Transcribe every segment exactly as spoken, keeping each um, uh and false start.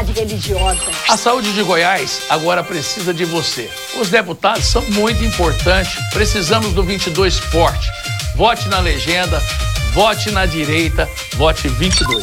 liberdade religiosa. A saúde de Goiás agora precisa de você. Os deputados são muito importantes. Precisamos do vinte e dois forte. Vote na legenda, vote na direita, vote vinte e dois.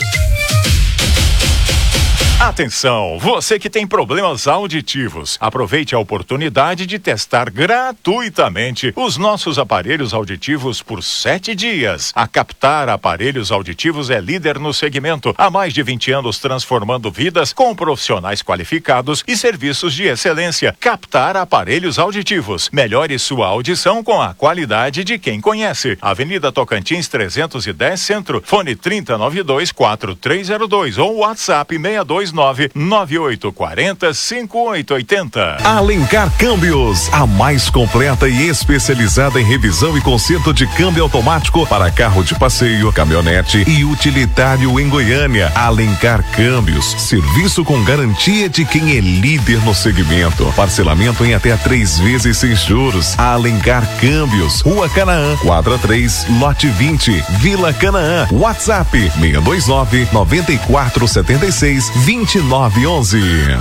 Atenção, você que tem problemas auditivos, aproveite a oportunidade de testar gratuitamente os nossos aparelhos auditivos por sete dias. A Captar Aparelhos Auditivos é líder no segmento, há mais de vinte anos transformando vidas com profissionais qualificados e serviços de excelência. Captar Aparelhos Auditivos, melhore sua audição com a qualidade de quem conhece. Avenida Tocantins trezentos e dez Centro, fone trinta, noventa e dois, quarenta e três zero dois ou WhatsApp seis dois nove, nove oito quatro zero, cinco oito oito zero. Alencar Câmbios, a mais completa e especializada em revisão e conserto de câmbio automático para carro de passeio, caminhonete e utilitário em Goiânia. Alencar Câmbios, serviço com garantia de quem é líder no segmento. Parcelamento em até três vezes sem juros. Alencar Câmbios, Rua Canaã, quadra três, lote vinte, Vila Canaã. WhatsApp seis dois nove, nove quatro sete seis, vinte e nove onze.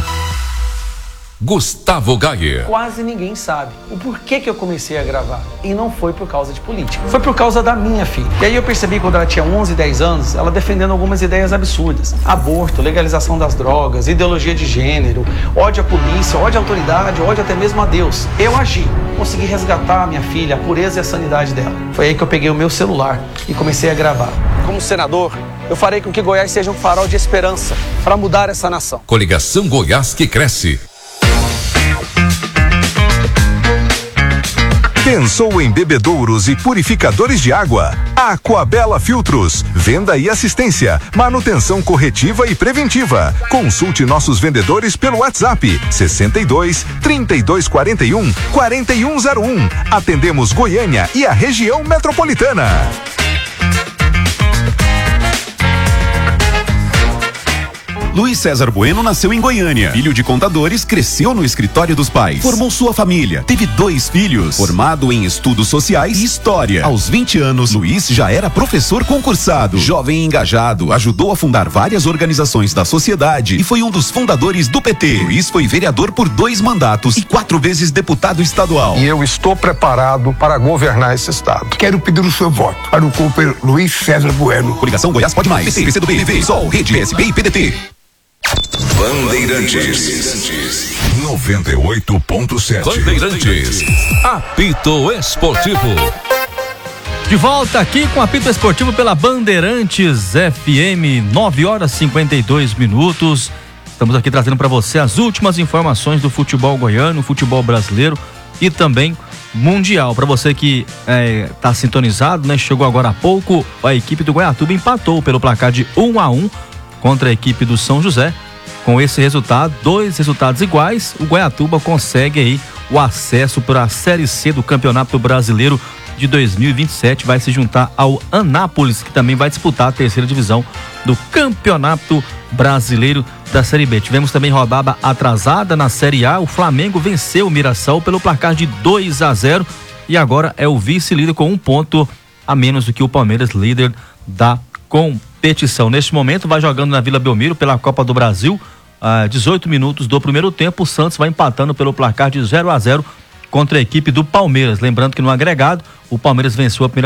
Gustavo Gayer. Quase ninguém sabe o porquê que eu comecei a gravar. E não foi por causa de política. Foi por causa da minha filha. E aí eu percebi quando ela tinha onze, dez anos, ela defendendo algumas ideias absurdas. Aborto, legalização das drogas, ideologia de gênero, ódio à polícia, ódio à autoridade, ódio até mesmo a Deus. Eu agi. Consegui resgatar a minha filha, a pureza e a sanidade dela. Foi aí que eu peguei o meu celular e comecei a gravar. Como senador, eu farei com que Goiás seja um farol de esperança para mudar essa nação. Coligação Goiás que cresce. Pensou em bebedouros e purificadores de água? Aquabela Filtros, venda e assistência, manutenção corretiva e preventiva. Consulte nossos vendedores pelo WhatsApp sessenta e dois, trinta e dois quarenta e um, quarenta e um zero um. Atendemos Goiânia e a região metropolitana. Luiz César Bueno nasceu em Goiânia. Filho de contadores, cresceu no escritório dos pais. Formou sua família. Teve dois filhos. Formado em estudos sociais e história. Aos vinte anos, Luiz já era professor concursado. Jovem e engajado, ajudou a fundar várias organizações da sociedade e foi um dos fundadores do P T. Luiz foi vereador por dois mandatos e quatro vezes deputado estadual. E eu estou preparado para governar esse estado. Quero pedir o seu voto para o companheiro Luiz César Bueno. Coligação Goiás Pode Mais. P T, P C do B, P V, Sol, Rede, P S B e P D T. Bandeirantes noventa e oito ponto sete. Bandeirantes, apito esportivo. De volta aqui com apito esportivo pela Bandeirantes F M, nove horas e cinquenta e dois minutos. Estamos aqui trazendo para você as últimas informações do futebol goiano, futebol brasileiro e também mundial. Para você que está é, sintonizado, né? Chegou agora há pouco, a equipe do Goiatuba empatou pelo placar de um a um contra a equipe do São José. Com esse resultado, dois resultados iguais, o Goiatuba consegue aí o acesso para a Série C do Campeonato Brasileiro de dois mil e vinte e sete. Vai se juntar ao Anápolis, que também vai disputar a terceira divisão do Campeonato Brasileiro da Série B. Tivemos também rodada atrasada na Série A. O Flamengo venceu o Mirassol pelo placar de dois a zero e agora é o vice-líder com um ponto a menos do que o Palmeiras, líder da competição. Neste momento vai jogando na Vila Belmiro pela Copa do Brasil. Uh, dezoito minutos do primeiro tempo, o Santos vai empatando pelo placar de zero a zero contra a equipe do Palmeiras. Lembrando que no agregado, o Palmeiras venceu a primeira